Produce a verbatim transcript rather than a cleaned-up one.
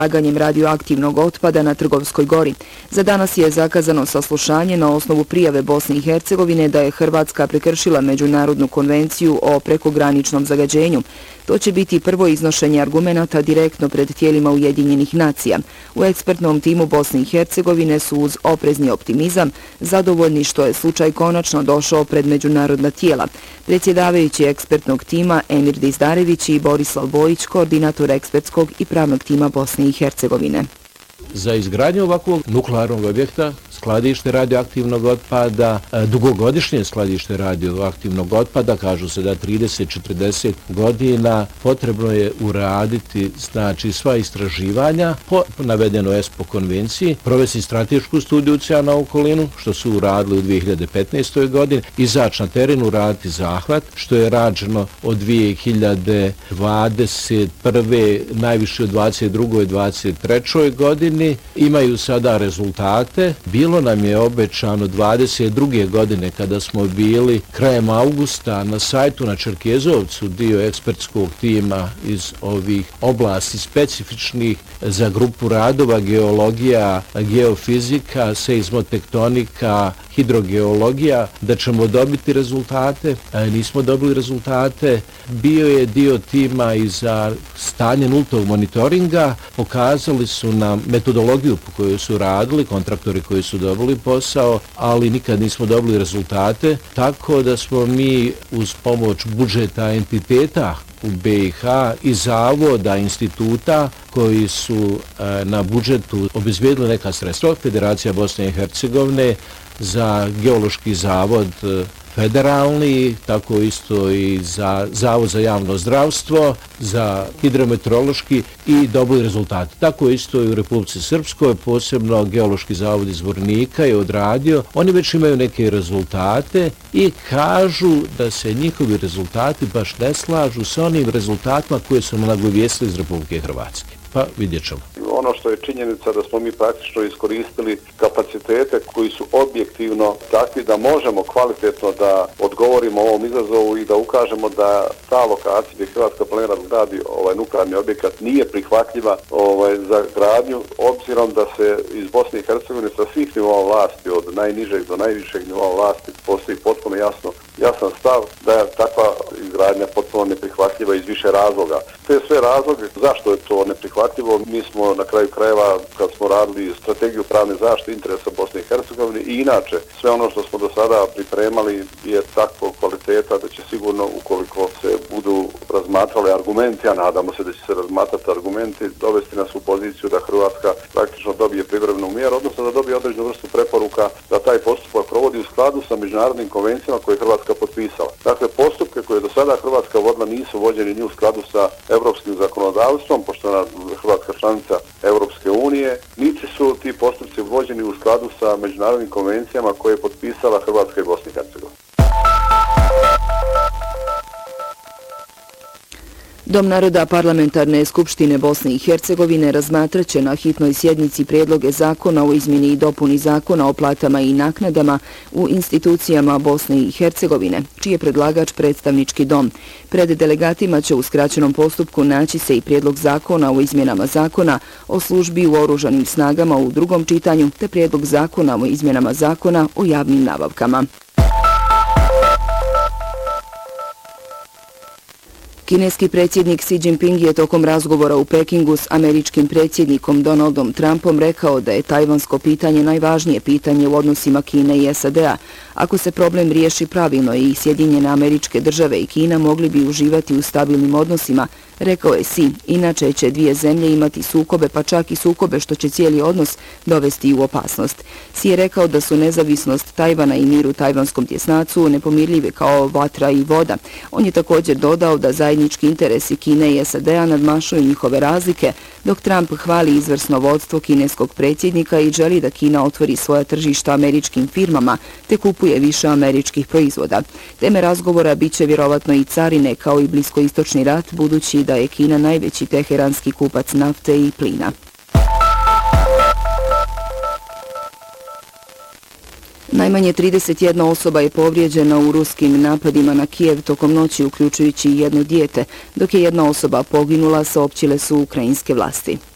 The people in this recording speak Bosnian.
odlaganjem radioaktivnog otpada na Trgovskoj gori. Za danas je zakazano saslušanje na osnovu prijave Bosne i Hercegovine da je Hrvatska prekršila Međunarodnu konvenciju o prekograničnom zagađenju. To će biti prvo iznošenje argumenata direktno pred tijelima Ujedinjenih nacija. U ekspertnom timu Bosne i Hercegovine su uz oprezni optimizam zadovoljni što je slučaj konačno došao pred međunarodna tijela. Predsjedavajući ekspertnog tima Emir Dizdarević i Borislav Bojić, koordinator ekspertskog i pravnog tima Bosne i Hercegovine. Za izgradnju ovakvog nuklearnog objekta, skladište radioaktivnog otpada, dugogodišnje skladište radioaktivnog otpada, kažu se da trideset do četrdeset godina, potrebno je uraditi znači sva istraživanja po navedenoj ESPO konvenciji, provesti stratešku studiju utjecaja na okolinu, što su uradili u dvije hiljade petnaestoj godini, izaći na teren, uraditi zahvat, što je rađeno od dvije hiljade dvadeset prve najviše u dvadeset drugoj i dvadeset trećoj godini. Imaju sada rezultate. Bilo nam je obećano dvadeset druge godine kada smo bili krajem augusta na sajtu na Čerkezovcu dio ekspertskog tima iz ovih oblasti specifičnih za grupu radova geologija, geofizika, seizmotektonika, hidrogeologija, da ćemo dobiti rezultate. Nismo dobili rezultate. Bio je dio tima i za stanje nultog monitoringa. Pokazali su nam metodologiju po kojoj su radili, kontraktori koji su dobili posao, ali nikad nismo dobili rezultate. Tako da smo mi uz pomoć budžeta entiteta u B i H i zavoda, instituta koji su na budžetu obezbijedili neka sredstva, Federacija Bosne i Hercegovine za geološki zavod federalni, tako isto i za Zavod za javno zdravstvo, za hidrometeorološki i dobili rezultate. Tako isto i u Republici Srpskoj, posebno Geološki zavod iz Vornika je odradio. Oni već imaju neke rezultate i kažu da se njihovi rezultati baš ne slažu sa onim rezultatima koje su nagovijestili iz Republike Hrvatske. Pa vidjet ćemo. Ono što je činjenica da smo mi praktično iskoristili kapacitete koji su objektivno takvi da možemo kvalitetno da odgovorimo ovom izazovu i da ukažemo da ta lokacija gdje Hrvatska planira da gradi ovaj nuklearni objekat nije prihvatljiva ovaj, za gradnju, obzirom da se iz Bosne i Hercegovine sa svih nivoa vlasti, od najnižeg do najvišeg nivoa vlasti, postoji potpuno jasno, jasan stav da je takva izgradnja potpuno neprihvatljiva iz više razloga. Te sve razloge zašto je to neprihvatljivo, mi smo na kraju krajeva, kad smo radili strategiju pravne zaštite interesa Bosne i Hercegovine i inače sve ono što smo do sada pripremali je takvo kvaliteta da će sigurno, ukoliko se budu razmatrali argumenti, a nadamo se da će se razmatrati argumenti, dovesti nas u poziciju da Hrvatska praktično dobije privremenu mjeru, odnosno da dobije određenu vrstu preporuka da taj postupak provodi u skladu sa međunarodnim konvencijama koje je Hrvatska potpisala. Dakle, postupke koje do sada Hrvatska vodila nisu vođeni ni u skladu sa evropskim zakonodavstvom, pošto je Hrvatska članica Evropske unije, niti su ti postupci vođeni u skladu sa međunarodnim konvencijama koje je potpisala Hrvatska i Bosna i Hercegovina. Dom naroda Parlamentarne skupštine Bosne i Hercegovine razmatraće na hitnoj sjednici prijedloge zakona o izmjeni i dopuni zakona o platama i naknadama u institucijama Bosne i Hercegovine, čiji je predlagač predstavnički dom. Pred delegatima će u skraćenom postupku naći se i prijedlog zakona o izmjenama zakona o službi u oružanim snagama u drugom čitanju, te prijedlog zakona o izmjenama zakona o javnim nabavkama. Kineski predsjednik Xi Jinping je tokom razgovora u Pekingu s američkim predsjednikom Donaldom Trumpom rekao da je tajvansko pitanje najvažnije pitanje u odnosima Kine i S A D-a. Ako se problem riješi pravilno i Sjedinjene Američke Države i Kina mogli bi uživati u stabilnim odnosima, rekao je Xi. Inače će dvije zemlje imati sukobe, pa čak i sukobe što će cijeli odnos dovesti u opasnost. Xi je rekao da su nezavisnost Tajvana i mir u tajvanskom tjesnacu nepomirljive kao vatra i voda. On je također dodao da zajednički interesi Kine i S A D-a nadmašuju njihove razlike, dok Trump hvali izvrsno vodstvo kineskog predsjednika i želi da Kina otvori svoja tržišta američkim firmama te kupuje više američkih proizvoda. Teme razgovora bit će vjerovatno i carine kao i bliskoistočni rat, budući da je Kina najveći teheranski kupac nafte i plina. Najmanje trideset jedna osoba je povrijeđena u ruskim napadima na Kijev tokom noći, uključujući i jedno dijete, dok je jedna osoba poginula, saopćile su ukrajinske vlasti.